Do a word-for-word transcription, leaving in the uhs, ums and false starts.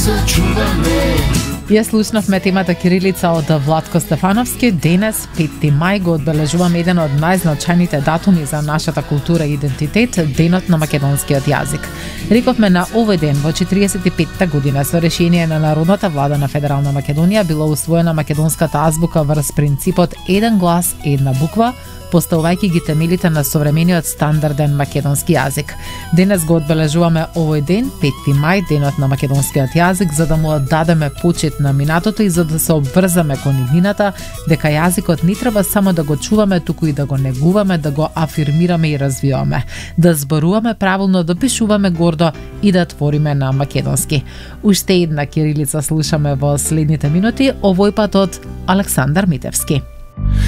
Ја слушнавме темата Кирилица од Владко Стефановски. Денес, пети мај, го одбележуваме еден од најзначајните датуми за нашата култура и идентитет, Денот на македонскиот јазик. Рековме на овој ден во четириесет и петта година со решение на Народната влада на Федерална Македонија било усвоена македонската азбука врз принципот еден глас, една буква, поставувајќи ги темелите на современиот стандарден македонски јазик. Денес го одбележуваме овој ден, пети мај, Денот на македонскиот јазик, за да му оддадеме почит на минатото и за да се обврзаме кон иднината, дека јазикот не треба само да го чуваме, туку и да го негуваме, да го афирмираме и развиваме, да зборуваме правилно, да пишуваме гордо и да твориме на македонски. Уште една кирилица слушаме во следните минути, овој пат од Александар Митевски.